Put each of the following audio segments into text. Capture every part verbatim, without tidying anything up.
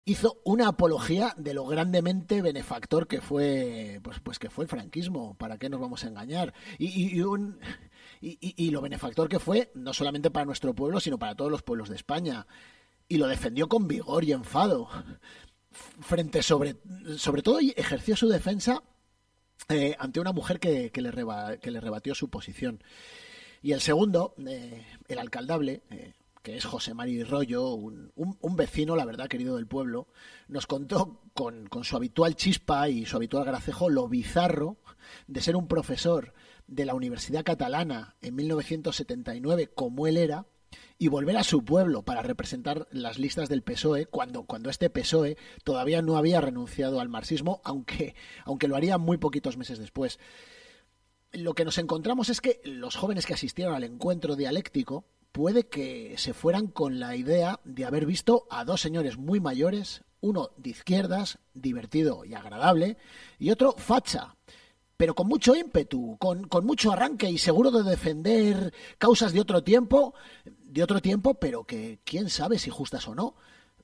hizo una apología de lo grandemente benefactor que fue, pues, pues que fue el franquismo. ¿Para qué nos vamos a engañar? Y, y, y, un, y, y, y lo benefactor que fue, no solamente para nuestro pueblo, sino para todos los pueblos de España. Y lo defendió con vigor y enfado. Frente sobre, sobre todo ejerció su defensa eh, ante una mujer que, que, le reba, que le rebatió su posición. Y el segundo, eh, el alcaldable, eh, que es José Mari Rollo, un, un, un vecino, la verdad, querido del pueblo, nos contó con, con su habitual chispa y su habitual gracejo lo bizarro de ser un profesor de la Universidad Catalana en mil novecientos setenta y nueve, como él era, y volver a su pueblo para representar las listas del P S O E cuando, cuando este P S O E todavía no había renunciado al marxismo, aunque, aunque lo haría muy poquitos meses después. Lo que nos encontramos es que los jóvenes que asistieron al encuentro dialéctico puede que se fueran con la idea de haber visto a dos señores muy mayores, uno de izquierdas, divertido y agradable, y otro facha, pero con mucho ímpetu, con, con mucho arranque y seguro de defender causas de otro tiempo, de otro tiempo, pero que quién sabe si justas o no.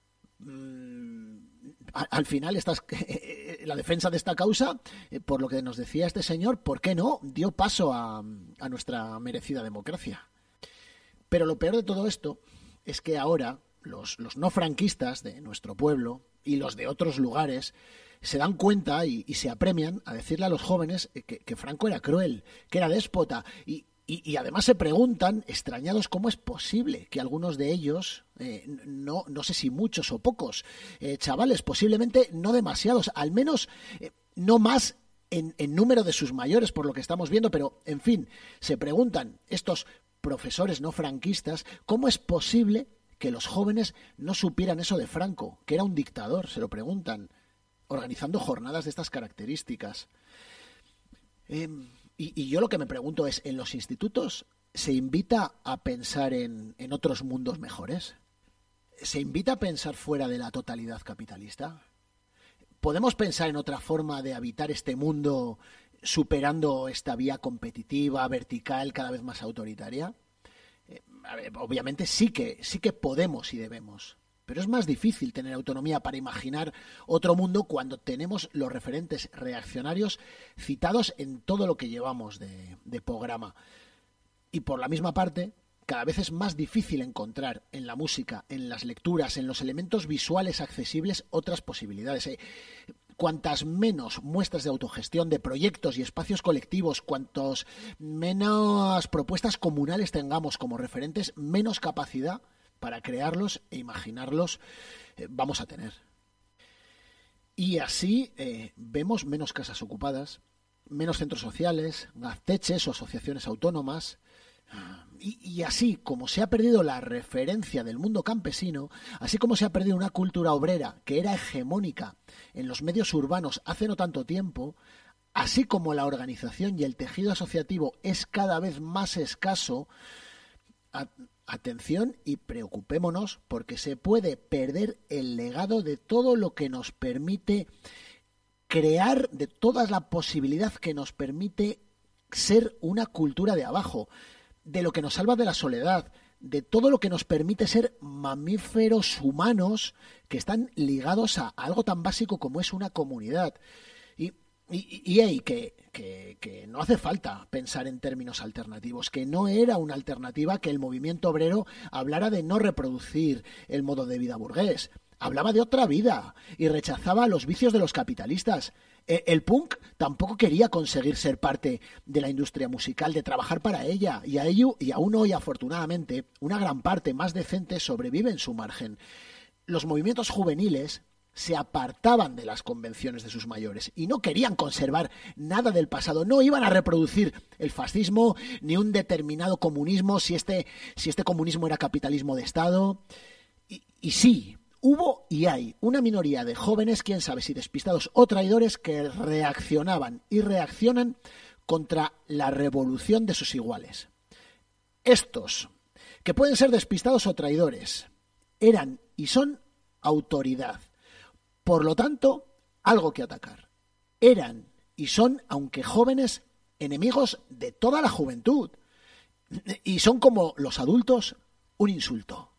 Mm, al final estas, la defensa de esta causa, por lo que nos decía este señor, ¿por qué no? Dio paso a, a nuestra merecida democracia. Pero lo peor de todo esto es que ahora los, los no franquistas de nuestro pueblo y los de otros lugares se dan cuenta y, y se apremian a decirle a los jóvenes que, que Franco era cruel, que era déspota, y, y, y además se preguntan, extrañados, cómo es posible que algunos de ellos, eh, no, no sé si muchos o pocos, eh, chavales, posiblemente no demasiados, al menos eh, no más en, en número de sus mayores, por lo que estamos viendo, pero en fin, se preguntan estos profesores no franquistas, ¿cómo es posible que los jóvenes no supieran eso de Franco, que era un dictador? Se lo preguntan, organizando jornadas de estas características. Eh, y, y yo lo que me pregunto es, ¿en los institutos se invita a pensar en, en otros mundos mejores? ¿Se invita a pensar fuera de la totalidad capitalista? ¿Podemos pensar en otra forma de habitar este mundo superando esta vía competitiva, vertical, cada vez más autoritaria? Eh, a ver, obviamente sí que, sí que podemos y debemos. Pero es más difícil tener autonomía para imaginar otro mundo cuando tenemos los referentes reaccionarios citados en todo lo que llevamos de, de programa. Y por la misma parte, cada vez es más difícil encontrar en la música, en las lecturas, en los elementos visuales accesibles otras posibilidades. Eh, cuantas menos muestras de autogestión, de proyectos y espacios colectivos, cuantos menos propuestas comunales tengamos como referentes, menos capacidad para crearlos e imaginarlos eh, vamos a tener. Y así eh, vemos menos casas ocupadas, menos centros sociales, gazteches o asociaciones autónomas. Y, y así como se ha perdido la referencia del mundo campesino, así como se ha perdido una cultura obrera que era hegemónica en los medios urbanos hace no tanto tiempo, así como la organización y el tejido asociativo es cada vez más escaso, a, atención y preocupémonos porque se puede perder el legado de todo lo que nos permite crear, de toda la posibilidad que nos permite ser una cultura de abajo, de lo que nos salva de la soledad, de todo lo que nos permite ser mamíferos humanos que están ligados a algo tan básico como es una comunidad. Y, y, y hey, que, que, que no hace falta pensar en términos alternativos, que no era una alternativa que el movimiento obrero hablara de no reproducir el modo de vida burgués. Hablaba de otra vida y rechazaba los vicios de los capitalistas. El punk tampoco quería conseguir ser parte de la industria musical, de trabajar para ella, y a ello, y aún hoy, afortunadamente, una gran parte más decente sobrevive en su margen. Los movimientos juveniles se apartaban de las convenciones de sus mayores y no querían conservar nada del pasado, no iban a reproducir el fascismo ni un determinado comunismo, si este, si este comunismo era capitalismo de Estado. Y, y sí, hubo y hay una minoría de jóvenes, quién sabe si despistados o traidores, que reaccionaban y reaccionan contra la revolución de sus iguales. Estos, que pueden ser despistados o traidores, eran y son autoridad. Por lo tanto, algo que atacar. Eran y son, aunque jóvenes, enemigos de toda la juventud. Y son como los adultos, un insulto.